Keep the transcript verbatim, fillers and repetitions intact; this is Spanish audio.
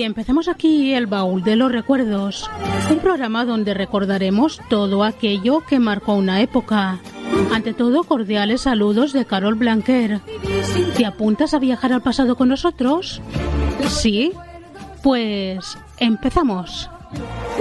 Y empezamos aquí el baúl de los recuerdos, un programa donde recordaremos todo aquello que marcó una época. Ante todo, cordiales saludos de Carol Blanquer. ¿Te apuntas a viajar al pasado con nosotros? ¿Sí? Pues empezamos.